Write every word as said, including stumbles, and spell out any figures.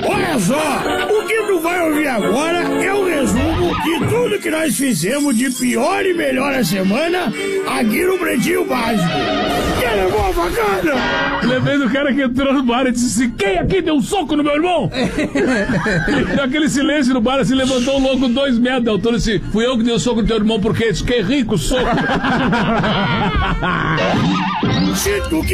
Olha só, o que tu vai ouvir agora é o resumo de tudo que nós fizemos de pior e melhor a semana aqui no Pretinho Básico. Que levou a facada? Lembrei do cara que entrou no bar e disse assim, quem aqui deu um soco no meu irmão? E aquele silêncio no bar, assim, levantou o louco dois metros de altura e disse, fui eu que dei o soco no teu irmão porque fiquei rico, soco. Se tu